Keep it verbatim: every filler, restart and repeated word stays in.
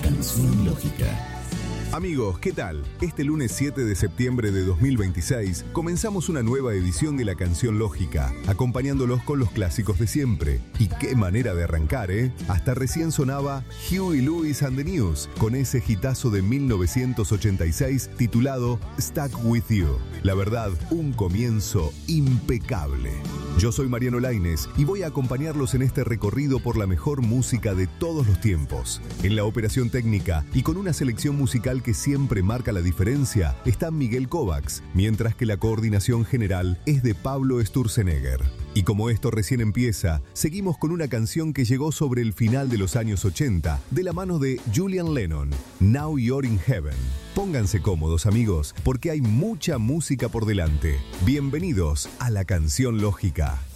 canción lógica. Amigos, ¿qué tal? Este lunes siete de septiembre de dos mil veintiséis comenzamos una nueva edición de La Canción Lógica, acompañándolos con los clásicos de siempre. Y qué manera de arrancar, ¿eh? Hasta recién sonaba Huey Lewis and the News, con ese hitazo de mil novecientos ochenta y seis titulado Stuck With You. La verdad, un comienzo impecable. Yo soy Mariano Lainez y voy a acompañarlos en este recorrido por la mejor música de todos los tiempos. En la operación técnica y con una selección musical que siempre marca la diferencia está Miguel Kovacs, mientras que la coordinación general es de Pablo Sturzenegger. Y como esto recién empieza, seguimos con una canción que llegó sobre el final de los años ochenta, de la mano de Julian Lennon, Now You're in Heaven. Pónganse cómodos, amigos, porque hay mucha música por delante. Bienvenidos a La Canción Lógica.